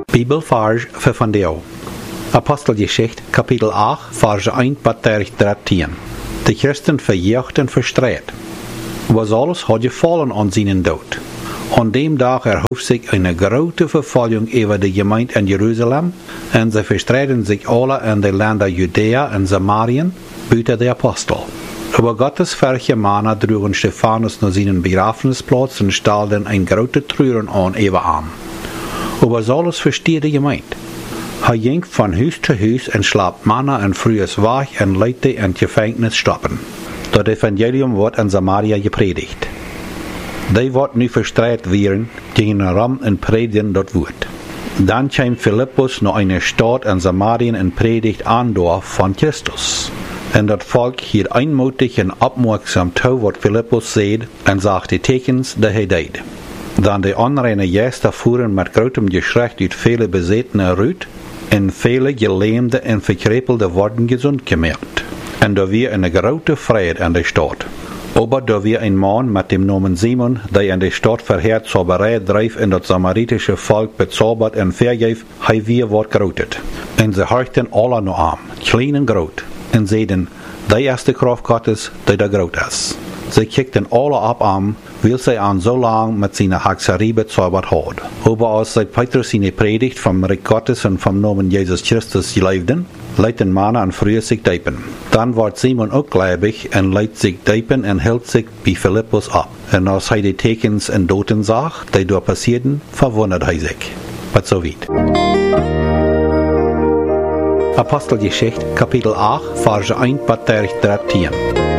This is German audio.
Bibelvers för vandaag. Apostelgeschichte, kapitel 8, vers 1 tot 13. De christen verjaagd en verstrijd. Was alles had gevallen aan zijn dood. An dem Tag erhof sich eine große Verfolgung über die Gemeinde in Jerusalem, und sie verstreiten sich alle in die Länder Judäa und Samarien, büter der Apostel. Aber Gottes verche Männer trugen Stephanus nach seinen Begrafenisplatz und stellten ein großes Trüren an über ihn. Aber Saulus versteht die Gemeinde. Er ging von Haus zu Haus und schlapp Männer und frühes wach und Leute in Gefängnis stoppen. Das Evangelium wird in Samaria gepredigt. Die wird nu verstreit werden gegen Rom und predigen dort Wort. Dann kam Philippus nach einer Stadt in Samarien und predigt Andorf von Christus. Und das Volk hielt einmutig und aufmerksam zu, was Philippus sagt, und sagt die Tekens, die er deed. Dann die anderen Gäste fuhren mit großem Geschrei durch viele Besetzene Rüt, und viele Gelähmte und Verkrepelte wurden gesund gemacht. Und da war eine große Freude in der Stadt. Aber da war ein Mann mit dem Namen Simon, der in der Stadt verheert Zauberei dreif und das samaritische Volk bezaubert und vergif, er wird geroutet. Und sie horchten alle nur an, klein und groß, und sagten, die ist die Kraft Gottes, die da groß ist. Sie kickten alle ab an, weil sie an so lang mit seiner Hexerei bezaubert hat. Aber als seit Petrus seine Predigt vom Reich Gottes und vom Namen Jesus Christus leibten, leiten Männer an früher sich deipen. Dann wird Simon auch gläubig und leitet sich deipen und hält sich bei Philippus ab. Und als er die Tekens und Doten sah, die dort passierten, verwundert er sich. Was so weit. Apostelgeschichte, Kapitel 8, Verse 1 bis 13.